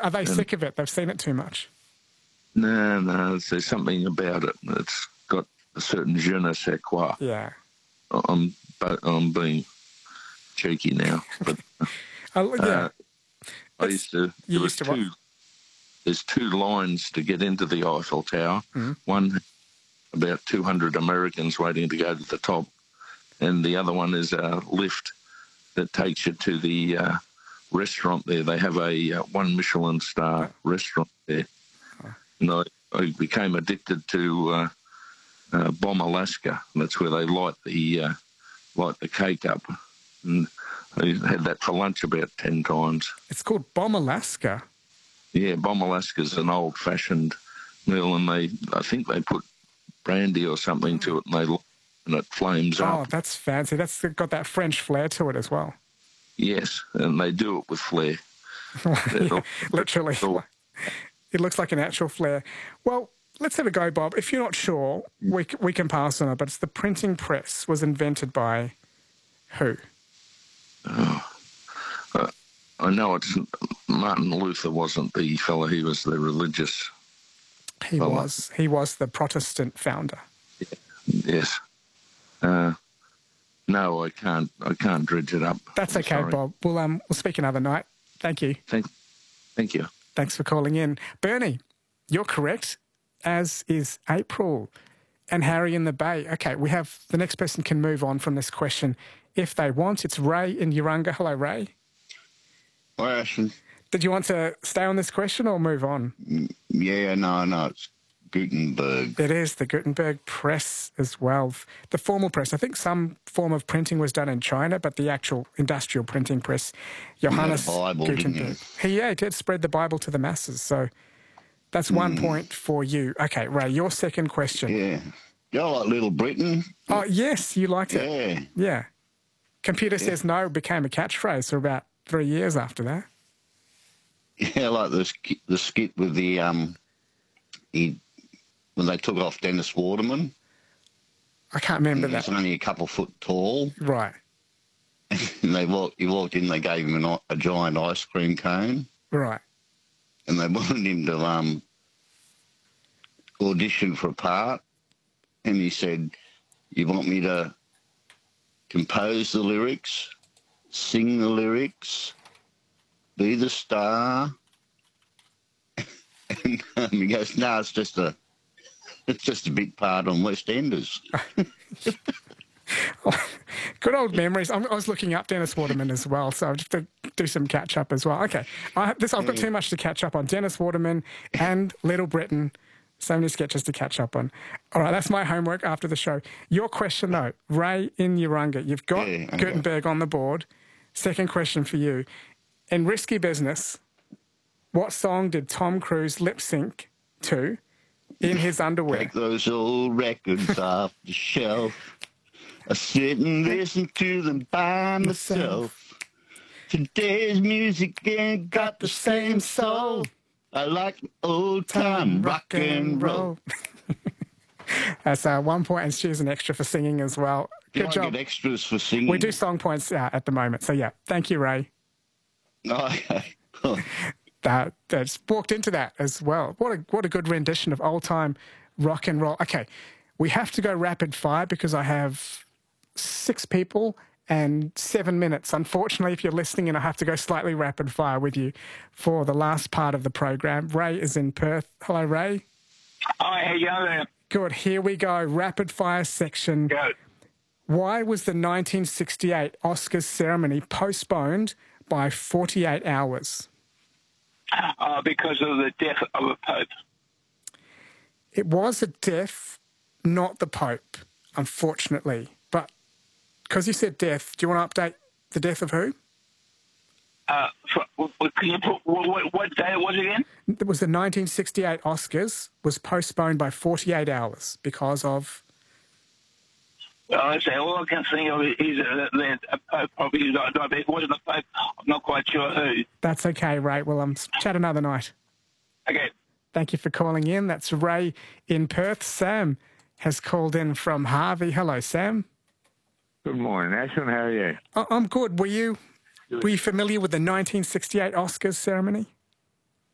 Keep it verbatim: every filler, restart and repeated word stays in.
are they And sick of it? They've seen it too much. no, no, there's something about it. It's got a certain je ne sais quoi. Yeah. I'm, but I'm being cheeky now, but Oh, yeah. uh, I It's- used to. you There used was to two. what? There's two lines to get into the Eiffel Tower. Mhm. One, about two hundred Americans waiting to go to the top, and the other one is a lift that takes you to the uh, restaurant there. They have a uh, one Michelin star restaurant there. And I, I became addicted to uh, uh, Bomb Alaska. That's where they light the uh, light the cake up. And I had that for lunch about ten times. It's called Bomb Alaska. Yeah, Bomb Alaska's an old-fashioned meal, and they I think they put brandy or something to it, and they light and it flames Oh, up. that's fancy. That's got that French flair to it as well. Yes, and they do it with flair. Yeah, literally. It looks like an actual flare. Well, let's have a go, Bob. If you're not sure, we, c- we can pass on it, but it's the printing press was invented by who? Oh, uh, I know it's Martin Luther wasn't the fella. He was the religious. He fella. was. He was the Protestant founder. Yes. Uh, no, I can't. I can't dredge it up. That's I'm okay, sorry. Bob. We'll um we'll speak another night. Thank you. Thank, thank you. Thanks for calling in. Bernie, you're correct, as is April and Harry in the Bay. Okay, we have the next person can move on from this question if they want. It's Ray in Urunga. Hello, Ray. Hi, Ashton. Did you want to stay on this question or move on? Yeah, no, no, it's Gutenberg. It is the Gutenberg press as well. The formal press. I think some form of printing was done in China, but the actual industrial printing press, Johannes the Bible, didn't Gutenberg. He, yeah, he did spread the Bible to the masses. So that's one point for you. Okay, Ray, your second question. Yeah. You like Little Britain? Oh, yes, you liked it. Yeah. Yeah. Computer says no became a catchphrase for about three years after that. Yeah, like the, sk- the skit with the, um, he, when they took off Dennis Waterman. I can't remember He was that. only a couple foot tall. Right, And they walked, he walked in, they gave him an, i- a giant ice cream cone. right. And they wanted him to um, audition for a part. And he said, you want me to compose the lyrics, sing the lyrics, be the star? And um, he goes, no, it's just a, it's just a big part on West Enders. Good old memories. I'm, I was looking up Dennis Waterman as well, so I have to do some catch up as well. Okay, I, this I've got too much to catch up on. Dennis Waterman and Little Britain. So many sketches to catch up on. All right, that's my homework after the show. Your question though, Ray in Urunga. You've got Yeah, okay. Gutenberg on the board. Second question for you. In Risky Business, what song did Tom Cruise lip sync to in his underwear? Take those old records off the shelf. I sit and listen to them by myself. Today's music ain't got the same soul. I like old time rock and roll. That's uh, one point, and she's an extra for singing as well. Do Good I job. get extras for singing? We do song points uh, at the moment. So, yeah, thank you, Ray. Okay. That that's walked into that as well. What a what a good rendition of old time rock and roll. Okay, we have to go rapid fire because I have six people and seven minutes. Unfortunately, if you're listening, and I have to go slightly rapid fire with you for the last part of the program. Ray is in Perth. Hello, Ray. Hi, how you going? Good. Here we go. Rapid fire section. Good. Why was the nineteen sixty-eight Oscars ceremony postponed by forty-eight hours? Uh, because of the death of a pope. It was a death, not the Pope, unfortunately. But because you said death, do you want to update the death of who? Uh, for, can you put, what, what day it was again? It was the nineteen sixty-eight Oscars was postponed by forty-eight hours because of... Well, I say all I can think of is uh, that a pope probably died, but it wasn't a pope. I'm not quite sure who. That's okay, Ray. Well, um, chat another night. Okay. Thank you for calling in. That's Ray in Perth. Sam has called in from Harvey. Hello, Sam. Good morning, Ashton. How are you? I- I'm good. Were you were you familiar with the nineteen sixty-eight Oscars ceremony?